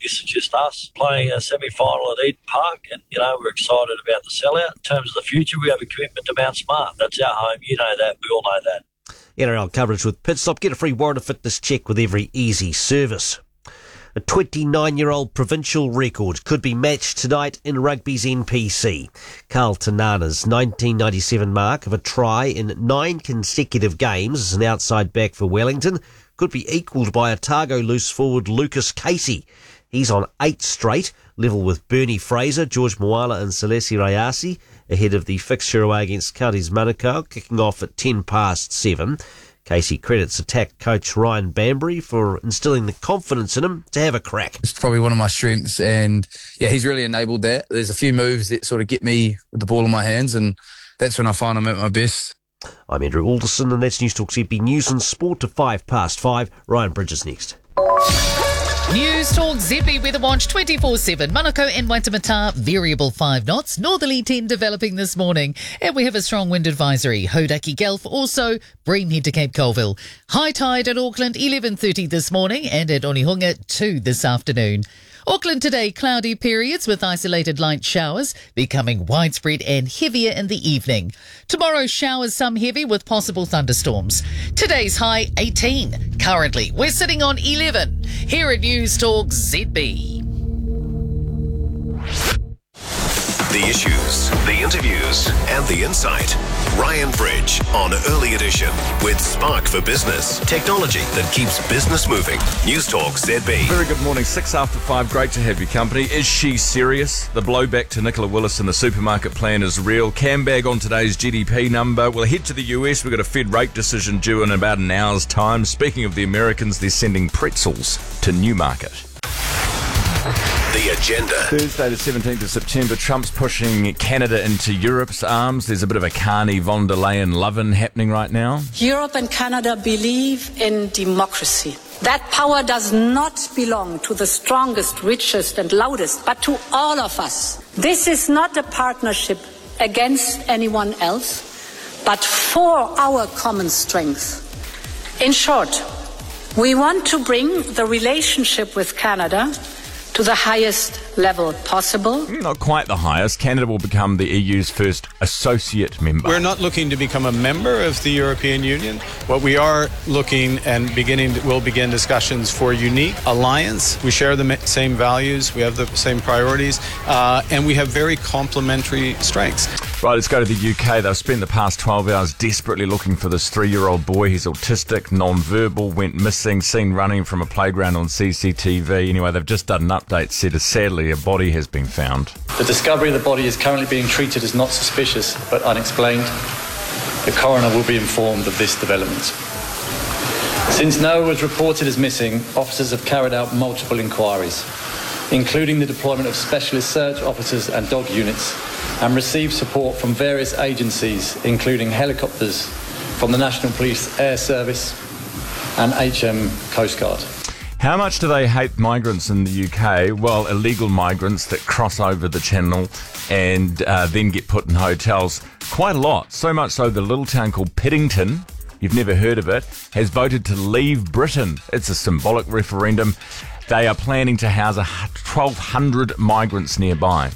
this is just us playing a semi-final at Eden Park, and, we're excited about the sellout. In terms of the future, we have a commitment to Mount Smart. That's our home. You know that. We all know that. NRL coverage with Pitstop. Get a free warrant of fitness check with every easy service. A 29-year-old provincial record could be matched tonight in rugby's NPC. Carl Tanana's 1997 mark of a try in 9 consecutive games as an outside back for Wellington could be equalled by Otago loose forward Lucas Casey. He's on 8 straight, level with Bernie Fraser, George Moala and Selesi Rayasi, ahead of the fixture away against Counties Manukau, kicking off at 7:10. Casey credits attack coach Ryan Bambury for instilling the confidence in him to have a crack. It's probably one of my strengths, and he's really enabled that. There's a few moves that sort of get me with the ball in my hands, and that's when I find I'm at my best. I'm Andrew Alderson, and that's News Talk ZB News and Sport to 5:05. Ryan Bridges next. News Talk ZB Weather Watch 24/7. Manukau and Waitemata, variable 5 knots. Northerly 10 developing this morning. And we have a strong wind advisory. Hodaki Gulf, also Breamhead to Cape Colville. High tide at Auckland 11:30 this morning and at Onehunga 2 this afternoon. Auckland today, cloudy periods with isolated light showers, becoming widespread and heavier in the evening. Tomorrow, showers, some heavy with possible thunderstorms. Today's high 18. Currently, we're sitting on 11. Here at News Talk ZB. The issues, the interviews, and the insight. Ryan Bridge on Early Edition with Spark for Business. Technology that keeps business moving. News Talk ZB. Very good morning, 6:05. Great to have your company. Is she serious? The blowback to Nicola Willis and the supermarket plan is real. Cambag on today's GDP number. We'll head to the US. We've got a Fed rate decision due in about an hour's time. Speaking of the Americans, they're sending pretzels to Newmarket. The agenda. Thursday the 17th of September, Trump's pushing Canada into Europe's arms. There's a bit of a Carney von der Leyen lovin' happening right now. Europe and Canada believe in democracy. That power does not belong to the strongest, richest and loudest, but to all of us. This is not a partnership against anyone else, but for our common strength. In short, we want to bring the relationship with Canada to the highest level possible. Not quite the highest. Canada will become the EU's first associate member. We're not looking to become a member of the European Union. What we are looking and will begin discussions for a unique alliance. We share the same values, we have the same priorities, and we have very complementary strengths. Right, let's go to the UK. They've spent the past 12 hours desperately looking for this 3-year-old boy. He's autistic, non-verbal, went missing, seen running from a playground on CCTV. Anyway, they've just done an update, said sadly a body has been found. The discovery of the body is currently being treated as not suspicious but unexplained. The coroner will be informed of this development. Since Noah was reported as missing, officers have carried out multiple inquiries, including the deployment of specialist search officers and dog units, and received support from various agencies, including helicopters from the National Police Air Service and HM Coast Guard. How much do they hate migrants in the UK? Well, illegal migrants that cross over the channel and then get put in hotels. Quite a lot. So much so that a little town called Piddington, you've never heard of it, has voted to leave Britain. It's a symbolic referendum. They are planning to house 1,200 migrants nearby.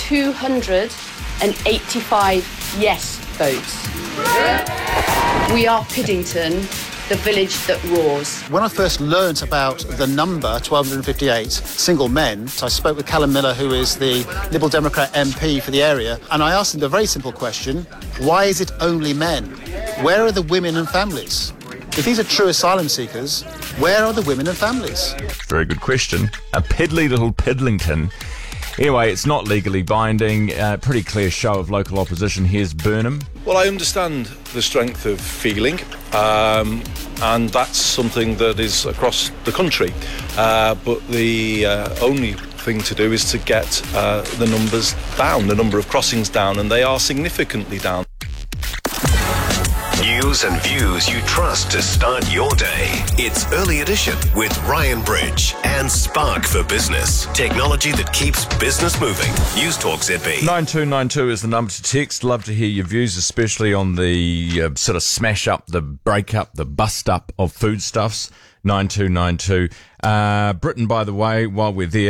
285 yes votes. We are Piddington, the village that roars. When I first learnt about the number, 1,258 single men, I spoke with Callum Miller, who is the Liberal Democrat MP for the area, and I asked him the very simple question, why is it only men? Where are the women and families? If these are true asylum seekers, where are the women and families? Very good question. A piddly little Piddlington. Anyway, it's not legally binding. Pretty clear show of local opposition. Here's Burnham. Well, I understand the strength of feeling, and that's something that is across the country. But the only thing to do is to get the numbers down, the number of crossings down, and they are significantly down. News and views you trust to start your day. It's Early Edition with Ryan Bridge and Spark for Business. Technology that keeps business moving. News Talk ZB. 9292 is the number to text. Love to hear your views, especially on the sort of smash up, the break up, the bust up of foodstuffs. 9292. Britain, by the way, while we're there,